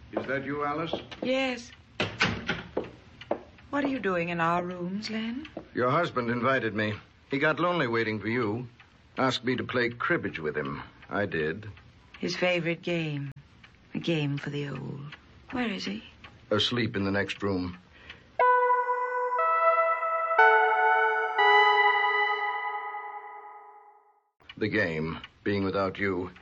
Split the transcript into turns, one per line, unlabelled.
Is that you, Alice?
Yes. What are you doing in our rooms, Len?
Your husband invited me. He got lonely waiting for you. Asked me to play cribbage with him. I did.
His favorite game. A game for the old. Where is he?
Asleep in the next room. The game, being without you,